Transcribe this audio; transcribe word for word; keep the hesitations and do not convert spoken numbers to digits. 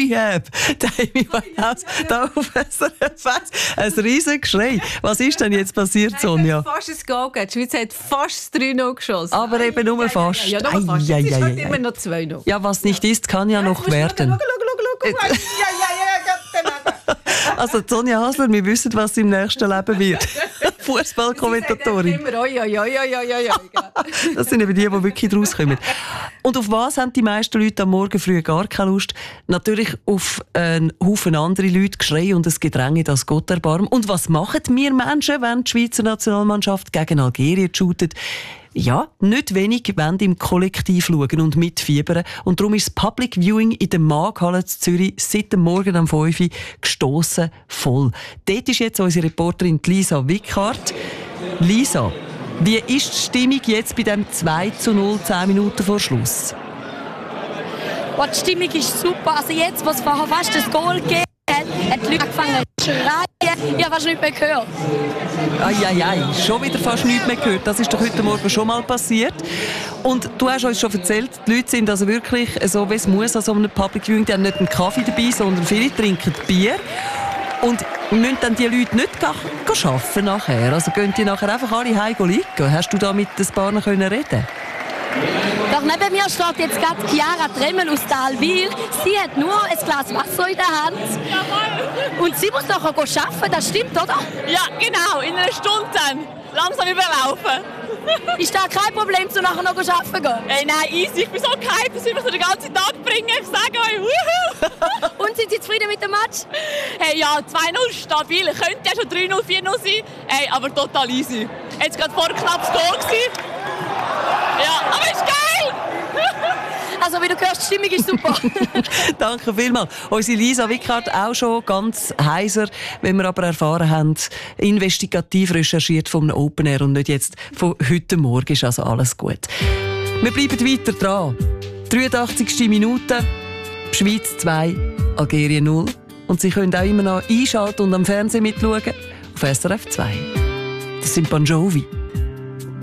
Rehab. Der Amy Winehouse, da auf S R F eins. Ein riesiges Geschrei. Was ist denn jetzt passiert, Sonja? Es hat fast ein Goal gegeben. Die Schweiz hat fast drei null geschossen. Aber eben nur fast. Ja, ja, ja, nur fast. Ai, Es ist ai, halt ai, immer ai. noch zwei null. Ja, was nicht ist, kann ja noch werden. Schau, schau, schau, schau. Ja, ja, ja, ja. Also Sonja Hasler, wir wissen, was sie im nächsten Leben wird. Fußballkommentatorin. Immer, oi, oi, oi, oi, oi, oi. Das sind eben die, die wirklich draus kommen. Und auf was haben die meisten Leute am Morgen früh gar keine Lust? Natürlich auf einen Haufen andere Leute, Geschrei und ein Gedränge, das Gott erbarmt. Und was machen wir Menschen, wenn die Schweizer Nationalmannschaft gegen Algerien shootet? Ja, nicht wenig wollen im Kollektiv schauen und mitfiebern. Und darum ist das Public Viewing in der Markthalle in Zürich seit dem Morgen um fünf Uhr gestossen voll. Dort ist jetzt unsere Reporterin Lisa Wickhardt. Lisa, wie ist die Stimmung jetzt bei dem zwei zu null, zehn Minuten vor Schluss? Oh, die Stimmung ist super. Also jetzt, wo es vorher fast das Goal gegeben hat, hat die Leute angefangen zu schreien. Ich habe fast nicht mehr gehört. Eieiei, schon wieder fast nichts mehr gehört. Das ist doch heute Morgen schon mal passiert. Und du hast uns schon erzählt, die Leute sind also wirklich so, wie es muss, an so einem Public Viewing. Die haben nicht einen Kaffee dabei, sondern viele trinken Bier. Und müssen dann die Leute nicht arbeiten nachher? Also gehen die nachher einfach alle heim liegen? Hast du da mit ein paar noch reden können? Doch neben mir steht jetzt gerade Chiara Tremmel aus Talwil. Sie hat nur ein Glas Wasser in der Hand. Jawohl. Und sie muss nachher arbeiten, das stimmt, oder? Ja, genau. In einer Stunde dann. Langsam überlaufen. Ist da kein Problem, zu nachher noch arbeiten gehen? Hey, nein, easy. Ich bin so gehypt, dass ich mich so den ganzen Tag bringe. Ich sage euch, wuhu! Und sind Sie zufrieden mit dem Match? Hey, ja, zwei null stabil. Könnte ja schon drei null, vier null sein. Hey, aber total easy. Jetzt gerade vor knapp das Goal gewesen. Ja, aber ist geil! Also, wie du hörst, die Stimmung ist super. Danke vielmals. Unsere Lisa Wickhardt auch schon ganz heiser, wenn wir aber erfahren haben, investigativ recherchiert vom Open Air und nicht jetzt von heute Morgen. Ist also alles gut. Wir bleiben weiter dran. dreiundachtzigste Minute, Schweiz zwei, Algerien null. Und Sie können auch immer noch einschalten und am Fernsehen mitschauen auf S R F zwei. Das sind Bon Jovi.